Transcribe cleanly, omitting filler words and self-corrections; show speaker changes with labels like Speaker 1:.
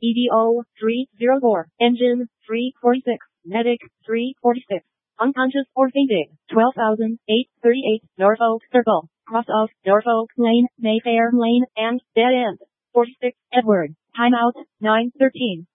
Speaker 1: EDO 304. Engine 346. Medic 346. Unconscious or fainting. 12,838. Norfolk Circle. Cross of Norfolk Lane, Mayfair Lane, and Dead End. 46. Edward. Timeout 9:13.